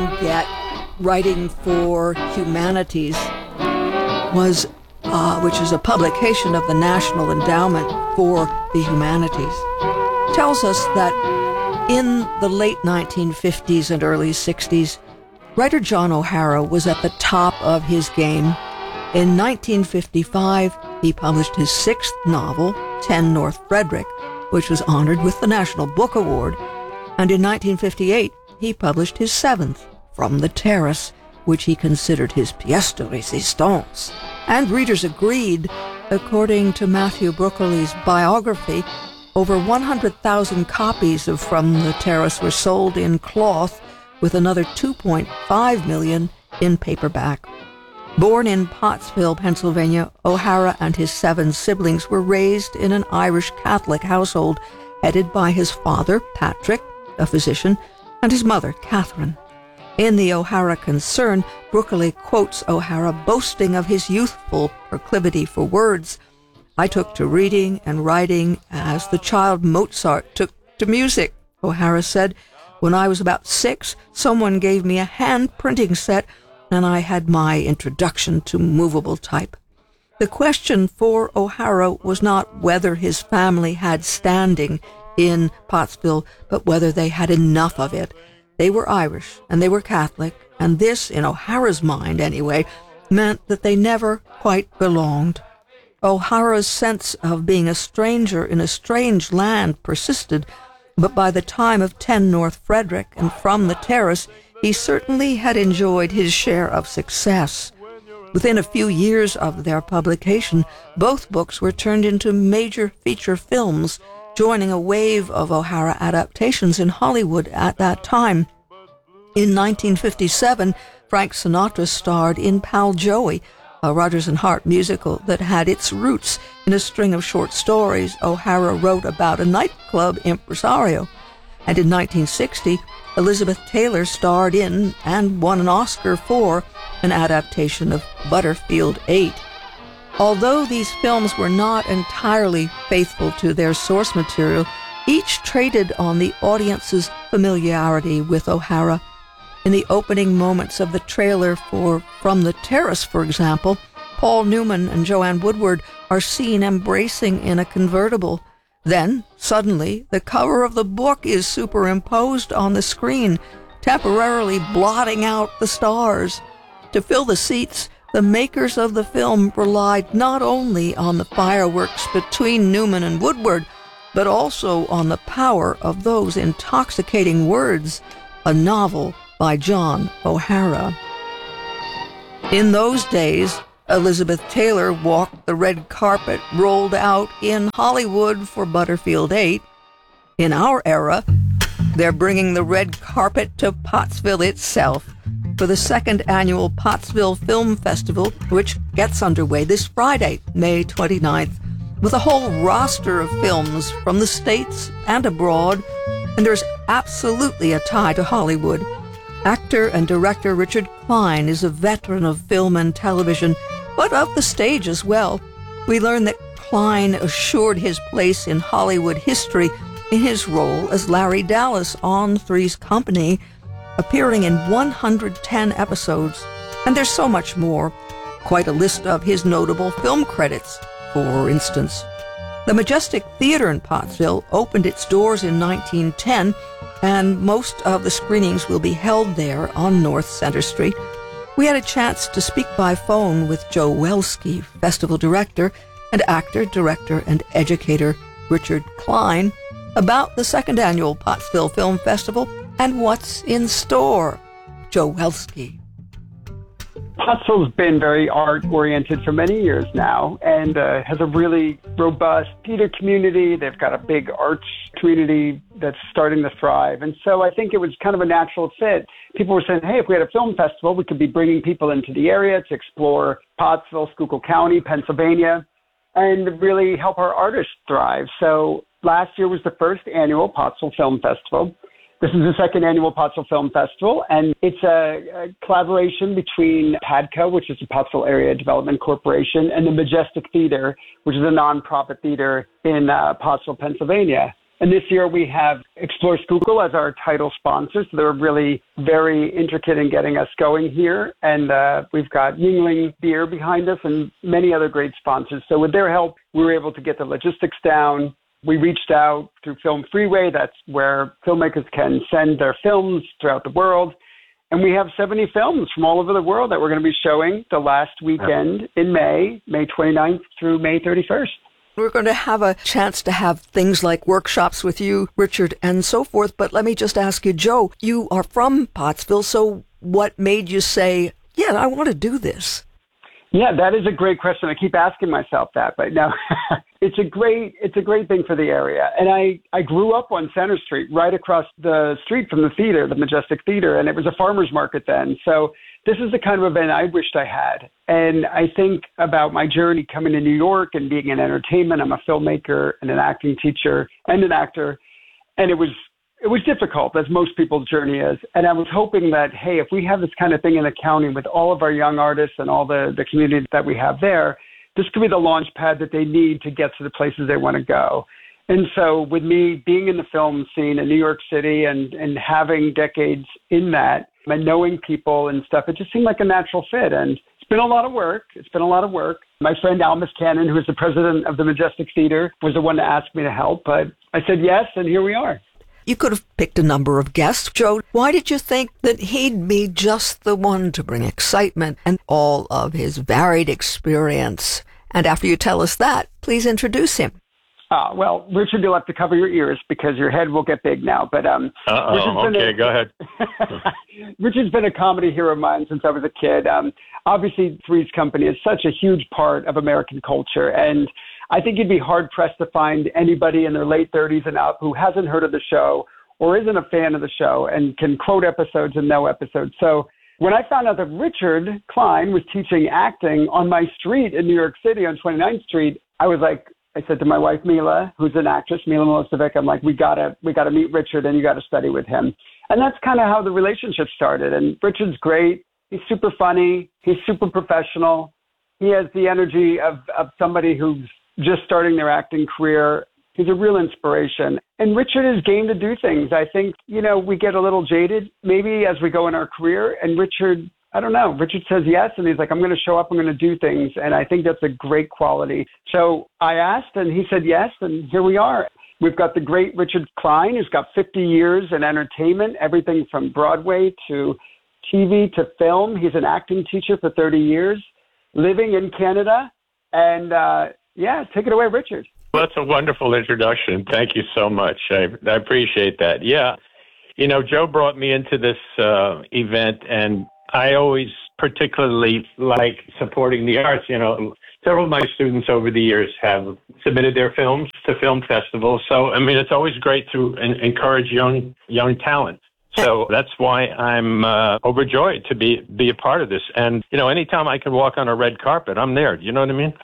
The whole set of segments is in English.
get writing for humanities was, which is a publication of the National Endowment for the Humanities, tells us that in the late 1950s and early 60s, writer John O'Hara was at the top of his game. In 1955, he published his sixth novel, 10 North Frederick, which was honored with the National Book Award. And in 1958, he published his seventh, From the Terrace, which he considered his pièce de résistance. And readers agreed. According to Matthew Broccoli's biography, over 100,000 copies of From the Terrace were sold in cloth, with another 2.5 million in paperback. Born in Pottsville, Pennsylvania, O'Hara and his 7 siblings were raised in an Irish Catholic household headed by his father, Patrick, a physician, and his mother, Catherine. In the O'Hara Concern, Broccoli quotes O'Hara boasting of his youthful proclivity for words. "I took to reading and writing as the child Mozart took to music," O'Hara said. "When I was about 6, someone gave me a hand printing set, and I had my introduction to movable type." The question for O'Hara was not whether his family had standing in Pottsville, but whether they had enough of it. They were Irish, and they were Catholic, and this, in O'Hara's mind anyway, meant that they never quite belonged. O'Hara's sense of being a stranger in a strange land persisted, but by the time of 10 North Frederick and From the Terrace, he certainly had enjoyed his share of success. Within a few years of their publication, both books were turned into major feature films, joining a wave of O'Hara adaptations in Hollywood at that time. In 1957, Frank Sinatra starred in Pal Joey, a Rodgers and Hart musical that had its roots in a string of short stories O'Hara wrote about a nightclub impresario. And in 1960, Elizabeth Taylor starred in and won an Oscar for an adaptation of Butterfield 8. Although these films were not entirely faithful to their source material, each traded on the audience's familiarity with O'Hara. In the opening moments of the trailer for From the Terrace, for example, Paul Newman and Joanne Woodward are seen embracing in a convertible. Then, suddenly, the cover of the book is superimposed on the screen, temporarily blotting out the stars. To fill the seats, the makers of the film relied not only on the fireworks between Newman and Woodward, but also on the power of those intoxicating words, a novel by John O'Hara. In those days, Elizabeth Taylor walked the red carpet rolled out in Hollywood for Butterfield 8. In our era, they're bringing the red carpet to Pottsville itself for the second annual Pottsville Film Festival, which gets underway this Friday, May 29th, with a whole roster of films from the States and abroad, and there's absolutely a tie to Hollywood. Actor and director Richard Kline is a veteran of film and television, but of the stage as well. We learn that Kline assured his place in Hollywood history in his role as Larry Dallas on Three's Company, appearing in 110 episodes. And there's so much more. Quite a list of his notable film credits, for instance. The Majestic Theater in Pottsville opened its doors in 1910, and most of the screenings will be held there on North Center Street. We had a chance to speak by phone with Joe Welsky, festival director, and actor, director, and educator Richard Kline about the second annual Pottsville Film Festival and what's in store. Joe Welsky. Pottsville's been very art-oriented for many years now and has a really robust theater community. They've got a big arts community that's starting to thrive. And so I think it was kind of a natural fit. People were saying, hey, if we had a film festival, we could be bringing people into the area to explore Pottsville, Schuylkill County, Pennsylvania, and really help our artists thrive. So last year was the first annual Pottsville Film Festival. This is the second annual Pottsville Film Festival, and it's a collaboration between PADCO, which is the Pottsville Area Development Corporation, and the Majestic Theater, which is a nonprofit theater in Pottsville, Pennsylvania. And this year we have Explore Schuylkill as our title sponsor. So they're really very intricate in getting us going here. And we've got Yuengling Beer behind us and many other great sponsors. So with their help, we were able to get the logistics down. We reached out through Film Freeway. That's where filmmakers can send their films throughout the world. And we have 70 films from all over the world that we're going to be showing the last weekend in May 29th through May 31st. We're going to have a chance to have things like workshops with you, Richard, and so forth. But let me just ask you, Joe, you are from Pottsville, so what made you say, yeah, I want to do this? Yeah, that is a great question. I keep asking myself that, but no, it's a great thing for the area. And I grew up on Center Street, right across the street from the theater, the Majestic Theater, and it was a farmer's market then. So this is the kind of event I wished I had. And I think about my journey coming to New York and being in entertainment. I'm a filmmaker and an acting teacher and an actor. And it was difficult, as most people's journey is. And I was hoping that, hey, if we have this kind of thing in the county with all of our young artists and all the community that we have there, this could be the launch pad that they need to get to the places they want to go. And so with me being in the film scene in New York City and having decades in that and knowing people and stuff, it just seemed like a natural fit. And it's been a lot of work. My friend Almus Cannon, who is the president of the Majestic Theater, was the one to ask me to help. But I said yes, and here we are. You could have picked a number of guests. Joe, why did you think that he'd be just the one to bring excitement and all of his varied experience? And after you tell us that, please introduce him. Well, Richard, you'll have to cover your ears because your head will get big now. But okay, go ahead. Richard's been a comedy hero of mine since I was a kid. Obviously, Three's Company is such a huge part of American culture, and I think you'd be hard-pressed to find anybody in their late 30s and up who hasn't heard of the show or isn't a fan of the show and can quote episodes and know episodes. So when I found out that Richard Klein was teaching acting on my street in New York City on 29th Street, I said to my wife, Mila, who's an actress, Mila Milosevic, I'm like, we gotta meet Richard and you gotta study with him. And that's kind of how the relationship started. And Richard's great. He's super funny. He's super professional. He has the energy of somebody who's just starting their acting career. He's a real inspiration. And Richard is game to do things. I think, we get a little jaded maybe as we go in our career. And Richard, I don't know, Richard says yes. And he's like, I'm going to show up. I'm going to do things. And I think that's a great quality. So I asked and he said yes. And here we are. We've got the great Richard Klein, who's got 50 years in entertainment, everything from Broadway to TV to film. He's an acting teacher for 30 years, living in Canada. And, take it away, Richard. Well, that's a wonderful introduction. Thank you so much. I appreciate that. Yeah. Joe brought me into this event, and I always particularly like supporting the arts. Several of my students over the years have submitted their films to film festivals. So, it's always great to encourage young talent. So that's why I'm overjoyed to be a part of this. And, anytime I can walk on a red carpet, I'm there. You know what I mean?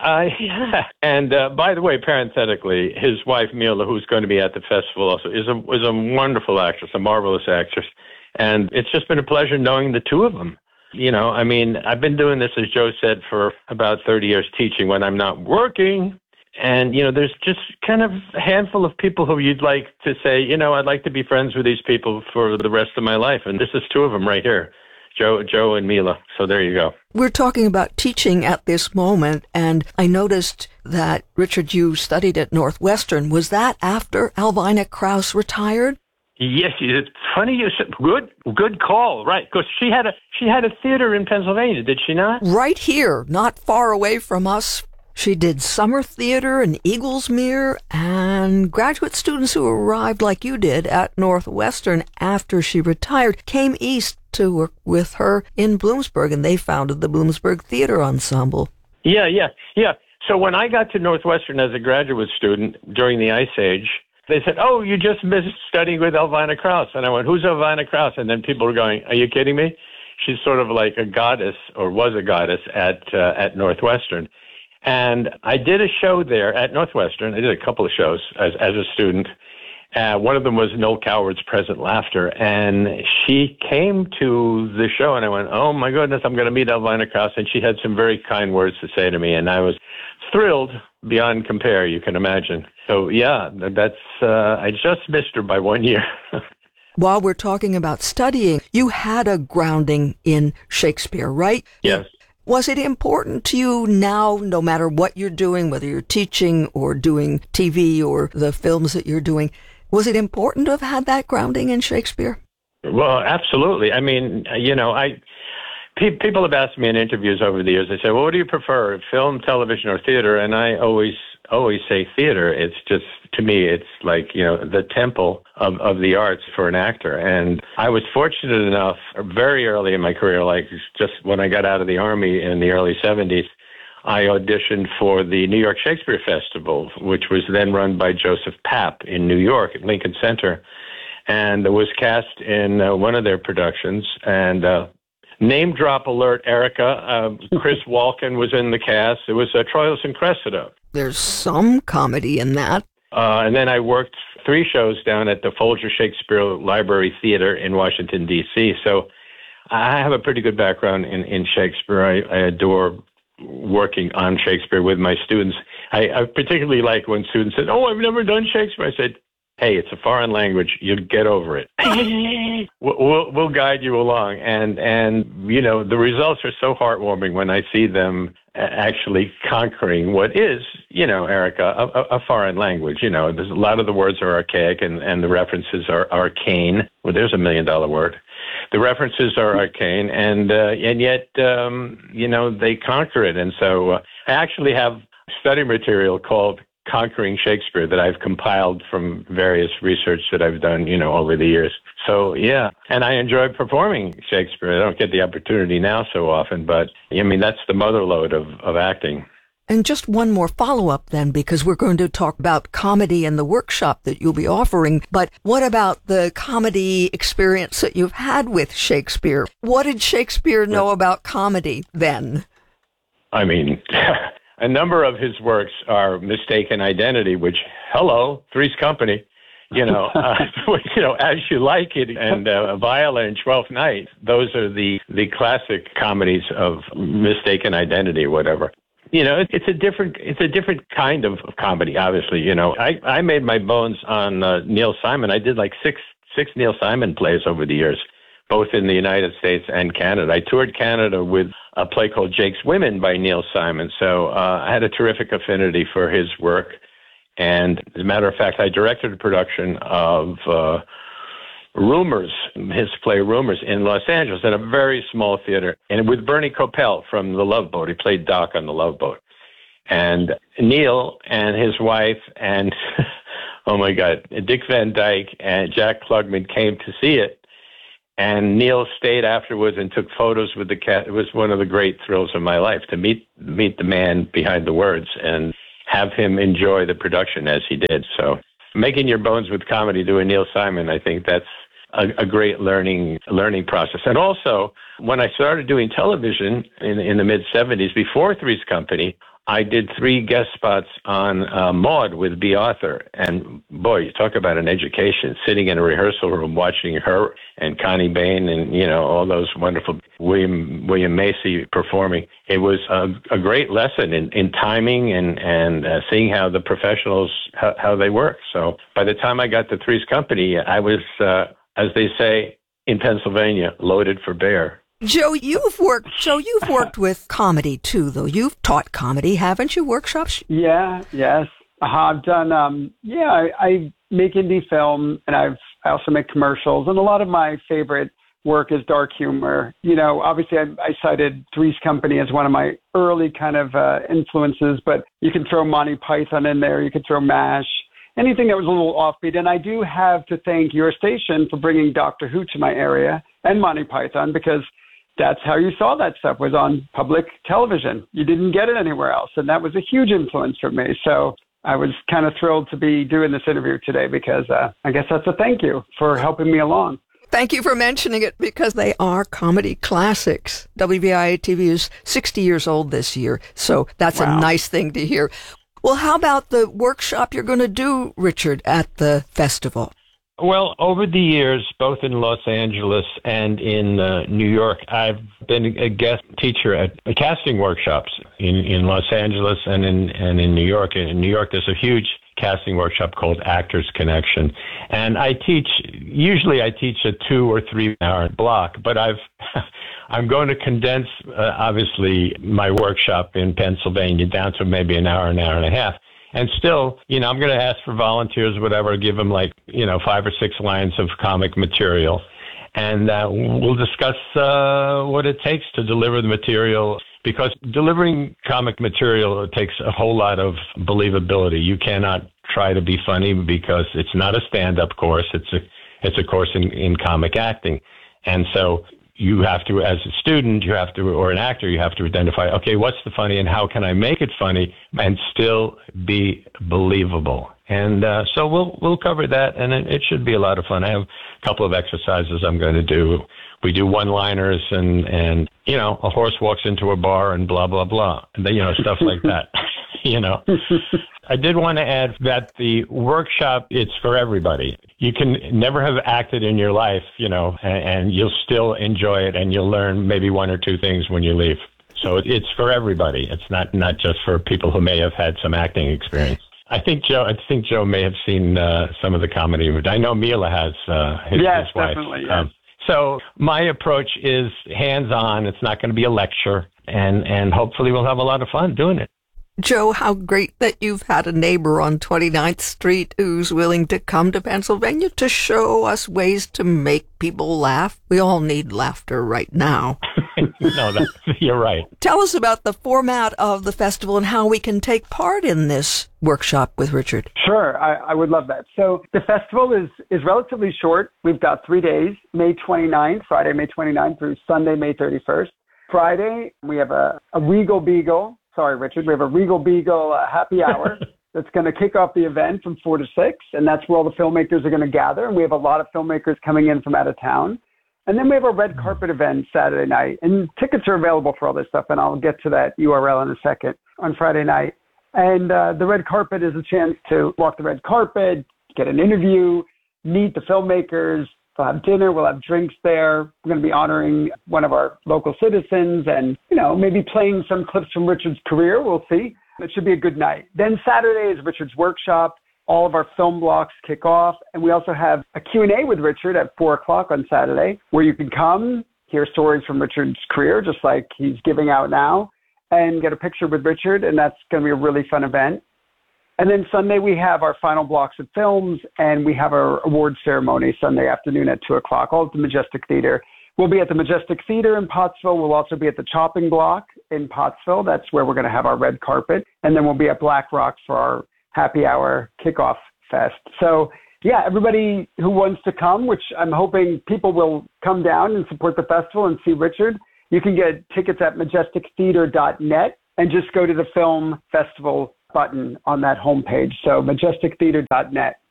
And by the way, parenthetically, his wife, Mila, who's going to be at the festival also, is a wonderful actress, a marvelous actress. And it's just been a pleasure knowing the two of them. I've been doing this, as Joe said, for about 30 years teaching when I'm not working. And, there's just kind of a handful of people who you'd like to say, I'd like to be friends with these people for the rest of my life. And this is two of them right here, Joe and Mila. So there you go. We're talking about teaching at this moment. And I noticed that, Richard, you studied at Northwestern. Was that after Alvina Krause retired? Yes, it's funny you said. Good call, right? Because she had a theater in Pennsylvania, did she not? Right here, not far away from us. She did summer theater in Eaglesmere, and graduate students who arrived like you did at Northwestern after she retired came east to work with her in Bloomsburg, and they founded the Bloomsburg Theater Ensemble. Yeah. So when I got to Northwestern as a graduate student during the Ice Age, they said, "Oh, you just missed studying with Alvina Krause." And I went, "Who's Alvina Krause?" And then people were going, "Are you kidding me?" She's sort of like a goddess, or was a goddess at Northwestern. And I did a show there at Northwestern. I did a couple of shows as a student. One of them was Noel Coward's Present Laughter. And she came to the show, and I went, "Oh, my goodness, I'm going to meet Alvina Krause." And she had some very kind words to say to me. And I was thrilled beyond compare, you can imagine. So, yeah, that's I just missed her by 1 year. While we're talking about studying, you had a grounding in Shakespeare, right? Yes. Was it important to you now, no matter what you're doing, whether you're teaching or doing TV or the films that you're doing, was it important to have had that grounding in Shakespeare? Well, absolutely. I mean, people have asked me in interviews over the years, they say, well, what do you prefer, film, television, or theater? And I always say theater. It's just, to me, it's like, the temple of the arts for an actor. And I was fortunate enough very early in my career, like just when I got out of the Army in the early 70s, I auditioned for the New York Shakespeare Festival, which was then run by Joseph Papp in New York at Lincoln Center, and was cast in one of their productions. And name drop alert, Erica, Chris Walken was in the cast. It was Troilus and Cressida. There's some comedy in that. And then I worked 3 shows down at the Folger Shakespeare Library Theater in Washington, D.C. So I have a pretty good background in Shakespeare. I adore working on Shakespeare with my students. I particularly like when students said, oh, I've never done Shakespeare. I said, hey, it's a foreign language. You'll get over it. We'll guide you along. And the results are so heartwarming when I see them actually conquering what is, Erica, a foreign language. There's a lot of the words are archaic and the references are arcane. Well, there's $1 million word. The references are arcane, and yet, they conquer it. And so I actually have study material called Conquering Shakespeare that I've compiled from various research that I've done, over the years. So, yeah, and I enjoy performing Shakespeare. I don't get the opportunity now so often, but, that's the motherlode of acting. And just one more follow-up then, because we're going to talk about comedy and the workshop that you'll be offering. But what about the comedy experience that you've had with Shakespeare? What did Shakespeare know about comedy then? I mean, a number of his works are Mistaken Identity, which, hello, Three's Company, As You Like It, and Viola and Twelfth Night. Those are the classic comedies of Mistaken Identity or whatever. It's a different kind of comedy, obviously. I made my bones on Neil Simon. I did like six Neil Simon plays over the years, both in the United States and Canada. I toured Canada with a play called Jake's Women by Neil Simon. So I had a terrific affinity for his work. And as a matter of fact, I directed a production of Rumors, his play Rumors, in Los Angeles at a very small theater, and with Bernie Kopell from The Love Boat. He played Doc on The Love Boat. And Neil and his wife and, oh my God, Dick Van Dyke and Jack Klugman came to see it. And Neil stayed afterwards and took photos with the cast. It was one of the great thrills of my life to meet the man behind the words and have him enjoy the production as he did. So making your bones with comedy doing Neil Simon, I think that's a great learning process. And also, when I started doing television in the mid-'70s, before Three's Company, I did 3 guest spots on Maude with B. Arthur. And boy, you talk about an education, sitting in a rehearsal room watching her and Connie Bain and, all those wonderful William Macy performing. It was a great lesson in timing and seeing how the professionals, how they work. So by the time I got to Three's Company, I was, as they say in Pennsylvania, loaded for bear. Joe, you've worked with comedy too, though. You've taught comedy, haven't you? Workshops? Yeah, yes. I've done, I make indie film, and I also make commercials, and a lot of my favorite work is dark humor. Obviously I cited Three's Company as one of my early kind of influences, but you can throw Monty Python in there, you could throw MASH, anything that was a little offbeat. And I do have to thank your station for bringing Doctor Who to my area and Monty Python, because that's how you saw that stuff, was on public television. You didn't get it anywhere else. And that was a huge influence for me. So I was kind of thrilled to be doing this interview today, because I guess that's a thank you for helping me along. Thank you for mentioning it, because they are comedy classics. WVIA-TV is 60 years old this year. So that's a nice thing to hear. Well, how about the workshop you're going to do, Richard, at the festival? Well, over the years, both in Los Angeles and in New York, I've been a guest teacher at casting workshops in Los Angeles and in New York. In New York, there's a huge casting workshop called Actors Connection. And usually I teach a 2 or 3 hour block, but I'm going to condense, obviously, my workshop in Pennsylvania down to maybe an hour and a half. And still, I'm going to ask for volunteers, whatever, give them 5 or 6 lines of comic material. And we'll discuss what it takes to deliver the material, because delivering comic material takes a whole lot of believability. You cannot try to be funny because it's not a stand-up course. It's a course in comic acting. And so you have to, as a student, or an actor, you have to identify, okay, what's the funny and how can I make it funny and still be believable? And so we'll cover that, and it should be a lot of fun. I have a couple of exercises I'm going to do. We do one-liners and a horse walks into a bar and blah, blah, blah. And then, stuff like that, I did want to add that the workshop, it's for everybody. You can never have acted in your life, and you'll still enjoy it, and you'll learn maybe 1 or 2 things when you leave. So it's for everybody. It's not just for people who may have had some acting experience. I think Joe may have seen some of the comedy. I know Mila has his wife. Definitely, yes. So my approach is hands-on. It's not going to be a lecture, and hopefully we'll have a lot of fun doing it. Joe, how great that you've had a neighbor on 29th Street who's willing to come to Pennsylvania to show us ways to make people laugh. We all need laughter right now. No, you're right. Tell us about the format of the festival and how we can take part in this workshop with Richard. Sure, I would love that. So the festival is relatively short. We've got 3 days, May 29th, Friday, May 29th through Sunday, May 31st. Friday, we have a Regal Beagle. Sorry, Richard. We have a Regal Beagle happy hour that's going to kick off the event from 4 to 6, and that's where all the filmmakers are going to gather. And we have a lot of filmmakers coming in from out of town. And then we have a red carpet event Saturday night, and tickets are available for all this stuff, and I'll get to that URL in a second, on Friday night. And the red carpet is a chance to walk the red carpet, get an interview, meet the filmmakers. We'll have dinner, we'll have drinks there. We're going to be honoring one of our local citizens and, maybe playing some clips from Richard's career. We'll see. It should be a good night. Then Saturday is Richard's workshop. All of our film blocks kick off. And we also have a Q&A with Richard at 4 o'clock on Saturday, where you can come, hear stories from Richard's career, just like he's giving out now, and get a picture with Richard. And that's going to be a really fun event. And then Sunday, we have our final blocks of films, and we have our award ceremony Sunday afternoon at 2 o'clock, all at the Majestic Theater. We'll be at the Majestic Theater in Pottsville. We'll also be at the Chopping Block in Pottsville. That's where we're going to have our red carpet. And then we'll be at Black Rock for our happy hour kickoff fest. So, yeah, everybody who wants to come, which I'm hoping people will come down and support the festival and see Richard, you can get tickets at majestictheater.net and just go to the film festival button on that homepage. So majestictheater.net.